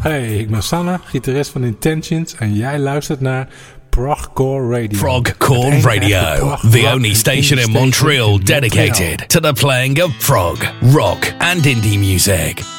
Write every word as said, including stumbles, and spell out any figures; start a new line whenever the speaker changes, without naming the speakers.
Hey, ik ben Sanne, gitarist van Intentions en jij luistert naar Progcore Radio.
Progcore Radio, the only station in Montreal dedicated to the playing of prog, rock and indie music.